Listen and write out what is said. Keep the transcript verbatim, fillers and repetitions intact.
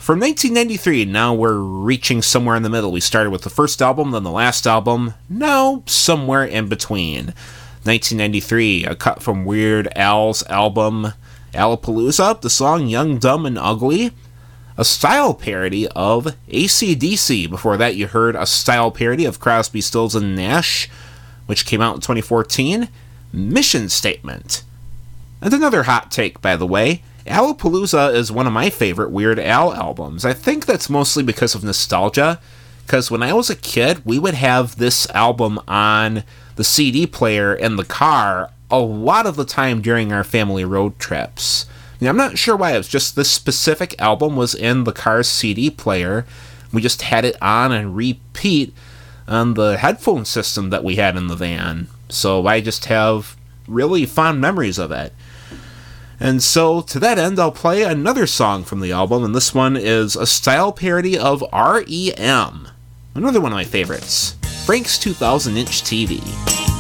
from nineteen ninety-three, now we're reaching somewhere in the middle. We started with the first album, then the last album, now somewhere in between. nineteen ninety-three, a cut from Weird Al's album Alapalooza, the song Young, Dumb, and Ugly, a style parody of A C D C. Before that, you heard a style parody of Crosby, Stills, and Nash, which came out in twenty fourteen, Mission Statement. And another hot take, by the way, Alapalooza is one of my favorite Weird Al albums. I think that's mostly because of nostalgia, because when I was a kid, we would have this album on the C D player in the car a lot of the time during our family road trips. Now, I'm not sure why, it was just this specific album was in the car's C D player. We just had it on and repeat on the headphone system that we had in the van. So I just have really fond memories of it. And so, to that end, I'll play another song from the album, and this one is a style parody of R E M. Another one of my favorites, Frank's two thousand inch T V.